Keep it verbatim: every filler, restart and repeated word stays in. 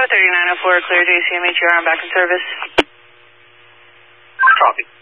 thirty-nine oh four, clear J C M H, you're on back in service. Copy.